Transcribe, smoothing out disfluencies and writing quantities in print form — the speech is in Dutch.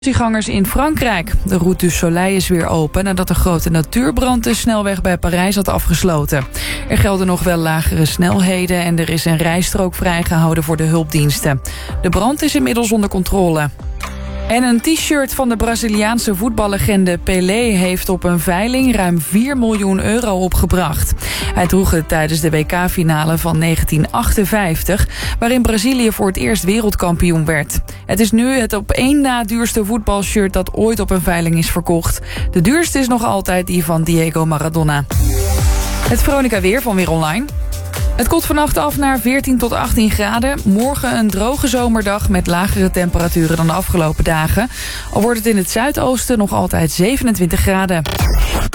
Vakantiegangers in Frankrijk. De Route du Soleil is weer open nadat de grote natuurbrand de snelweg bij Parijs had afgesloten. Er gelden nog wel lagere snelheden en er is een rijstrook vrijgehouden voor de hulpdiensten. De brand is inmiddels onder controle. En een t-shirt van de Braziliaanse voetballegende Pelé heeft op een veiling ruim 4 miljoen euro opgebracht. Hij droeg het tijdens de WK-finale van 1958, waarin Brazilië voor het eerst wereldkampioen werd. Het is nu het op één na duurste voetbalshirt dat ooit op een veiling is verkocht. De duurste is nog altijd die van Diego Maradona. Het Veronica weer van Weer Online. Het koelt vannacht af naar 14 tot 18 graden. Morgen een droge zomerdag met lagere temperaturen dan de afgelopen dagen. Al wordt het in het zuidoosten nog altijd 27 graden.